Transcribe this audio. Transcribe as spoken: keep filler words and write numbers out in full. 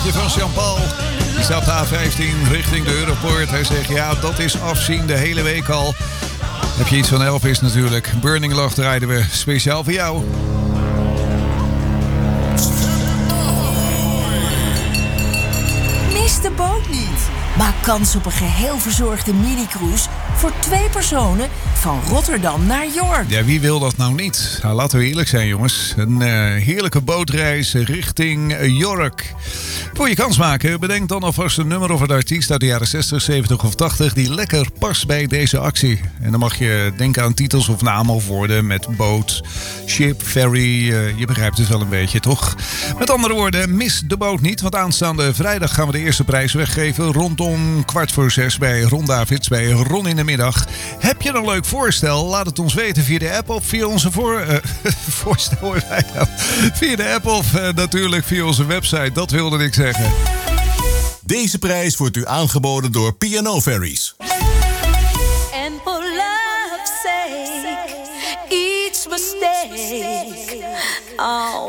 berichtje van Jean-Paul. Die staat op de A vijftien richting de Europoort. Hij zegt, ja, dat is afzien de hele week al. Heb je iets van Elvis natuurlijk. Burning Love draaiden we speciaal voor jou. Mis de boot niet. Maak kans op een geheel verzorgde mini-cruise voor twee personen van Rotterdam naar York. Ja, wie wil dat nou niet? Nou, laten we eerlijk zijn, jongens. Een uh, heerlijke bootreis richting York. Voor je kans maken, bedenk dan alvast een nummer of een artiest uit de jaren zestig, zeventig of tachtig die lekker past bij deze actie. En dan mag je denken aan titels of namen of woorden met boot, ship, ferry. Uh, je begrijpt het wel een beetje, toch? Met andere woorden, mis de boot niet. Want aanstaande vrijdag gaan we de eerste prijs weggeven rondom kwart voor zes bij Ron Davids, bij Ron in de middag. Heb je een leuk voorstel? Laat het ons weten via de app of via onze voor, uh, voorstel. Via de app of uh, natuurlijk via onze website. Dat wilde ik zeggen. Deze prijs wordt u aangeboden door P en O Ferries. And for love's sake, each mistake, oh.